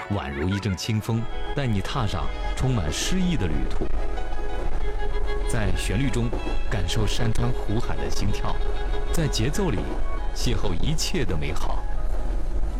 宛如一阵清风，带你踏上充满诗意的旅途。在旋律中感受山川湖海的心跳，在节奏里邂逅一切的美好。